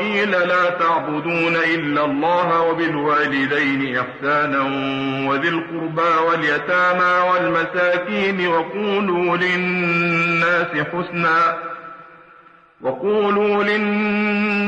إسرائيل لا تعبدون إلا الله وبالوالدين إحسانا وذي القربى واليتامى والمساكين وقولوا للناس حسنا